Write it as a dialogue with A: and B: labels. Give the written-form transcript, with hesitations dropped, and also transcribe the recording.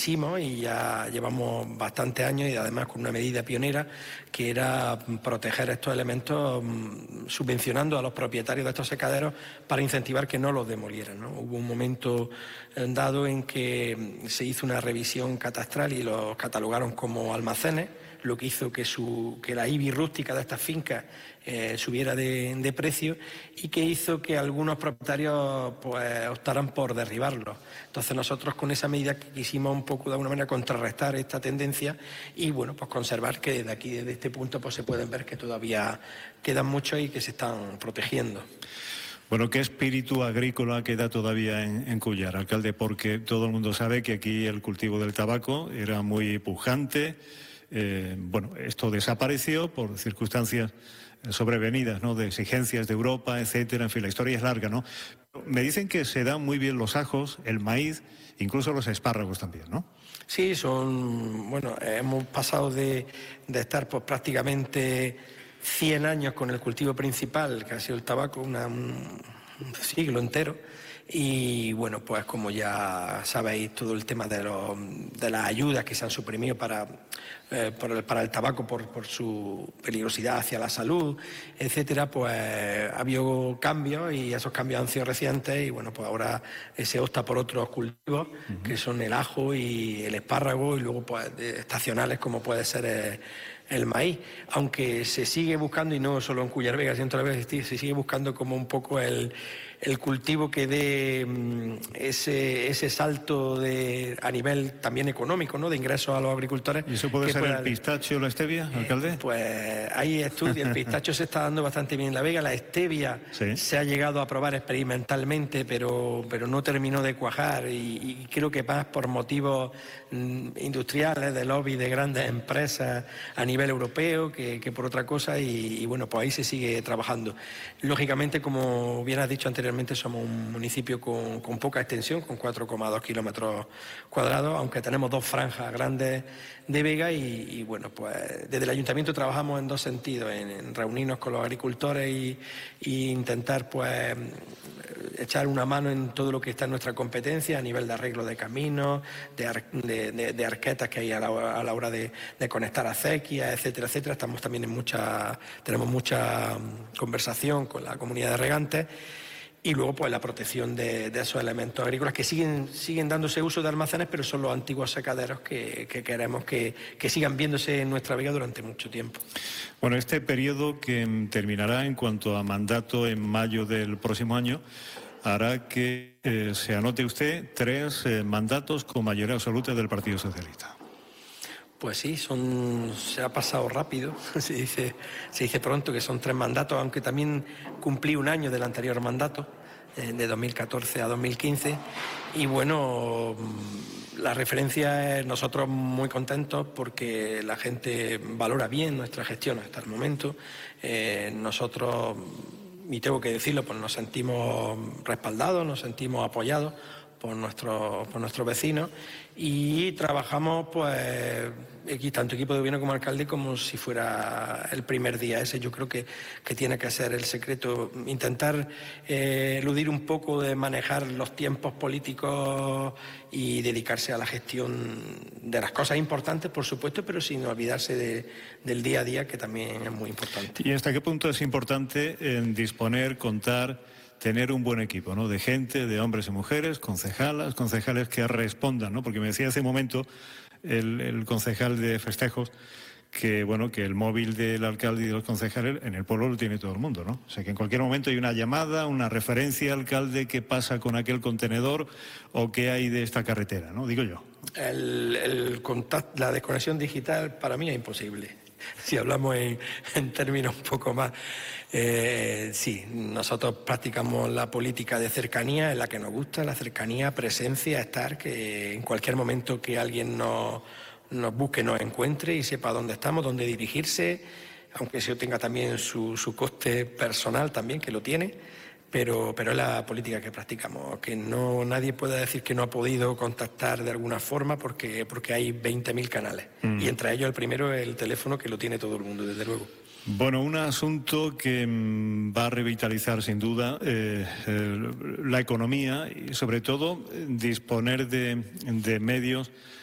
A: quisimos, y ya llevamos bastantes años y además con una medida pionera, que era proteger estos elementos subvencionando a los propietarios de estos secaderos para incentivar que no los demolieran, ¿no? Hubo un momento dado en que se hizo una revisión catastral y los catalogaron como almacenes, lo que hizo que la IBI rústica de estas fincas subiera de precio, y que hizo que algunos propietarios pues optaran por derribarlos. Entonces nosotros con esa medida quisimos un poco de alguna manera contrarrestar esta tendencia y bueno, pues conservar que desde aquí, desde este punto, pues se pueden ver que todavía quedan muchos y que se están protegiendo.
B: Bueno, ¿qué espíritu agrícola queda todavía en Cúllar, alcalde? Porque todo el mundo sabe que aquí el cultivo del tabaco era muy pujante. Bueno, esto desapareció por circunstancias sobrevenidas, ¿no? De exigencias de Europa, etcétera. En fin, la historia es larga, ¿no? Me dicen que se dan muy bien los ajos, el maíz, incluso los espárragos también, ¿no?
A: Sí, bueno, hemos pasado de estar pues prácticamente 100 años con el cultivo principal, que ha sido el tabaco, un siglo entero. Y bueno, pues como ya sabéis, todo el tema de las ayudas que se han suprimido para el tabaco por su peligrosidad hacia la salud, etcétera, pues ha habido cambios y esos cambios han sido recientes y bueno, pues ahora se opta por otros cultivos que son el ajo y el espárrago, y luego pues estacionales como puede ser el maíz, aunque se sigue buscando, y no solo en Cúllar Vega, sino en toda la Vega, se sigue buscando como un poco el cultivo que dé ese salto a nivel también económico, ¿no? De ingresos a los agricultores.
B: ¿Y eso puede ser el pistacho o la stevia, alcalde?
A: Pues hay estudios, el pistacho se está dando bastante bien en la Vega, la stevia se ha llegado a probar experimentalmente, pero no terminó de cuajar, y creo que más por motivos industriales, de lobby de grandes empresas a nivel europeo que por otra cosa, y bueno, pues ahí se sigue trabajando. Lógicamente, como bien has dicho anteriormente, somos un municipio con poca extensión, con 4,2 kilómetros cuadrados, aunque tenemos 2 franjas grandes de Vega, y bueno, pues desde el ayuntamiento trabajamos en 2 sentidos, en reunirnos con los agricultores y intentar pues echar una mano en todo lo que está en nuestra competencia a nivel de arreglo de caminos, de arquetas que hay a la hora de conectar acequias, etcétera, etcétera. Tenemos mucha conversación con la comunidad de regantes. Y luego pues la protección de esos elementos agrícolas que siguen dándose uso de almacenes, pero son los antiguos secaderos que queremos que sigan viéndose en nuestra vega durante mucho tiempo.
B: Bueno, este periodo que terminará en cuanto a mandato en mayo del próximo año hará que se anote usted 3 mandatos con mayoría absoluta del Partido Socialista.
A: Pues sí, se ha pasado rápido, se dice pronto que son 3 mandatos, aunque también cumplí un año del anterior mandato, de 2014 a 2015, y bueno, la referencia es nosotros muy contentos porque la gente valora bien nuestra gestión hasta el momento. Nosotros, y tengo que decirlo, pues nos sentimos respaldados, nos sentimos apoyados por nuestros vecinos, y trabajamos pues aquí, tanto equipo de gobierno como alcalde, como si fuera el primer día. Ese yo creo que tiene que ser el secreto, intentar eludir un poco de manejar los tiempos políticos y dedicarse a la gestión de las cosas importantes, por supuesto, pero sin olvidarse del día a día, que también es muy importante.
B: ¿Y hasta qué punto es importante disponer, contar, tener un buen equipo, ¿no? De gente, de hombres y mujeres, concejales que respondan, ¿no? Porque me decía hace un momento el concejal de festejos que, bueno, que el móvil del alcalde y de los concejales en el pueblo lo tiene todo el mundo, ¿no? O sea, que en cualquier momento hay una llamada, una referencia, alcalde, qué pasa con aquel contenedor o qué hay de esta carretera, ¿no? Digo yo.
A: La desconexión digital para mí es imposible. Si hablamos en términos un poco más, sí, nosotros practicamos la política de cercanía, en la que nos gusta, la cercanía, presencia, estar, que en cualquier momento que alguien nos busque, nos encuentre y sepa dónde estamos, dónde dirigirse, aunque eso tenga también su coste personal también, que lo tiene. Pero es la política que practicamos, que nadie puede decir que no ha podido contactar de alguna forma porque hay 20.000 canales. Y entre ellos el primero es el teléfono, que lo tiene todo el mundo, desde luego.
B: Bueno, un asunto que va a revitalizar sin duda la economía y sobre todo disponer de medios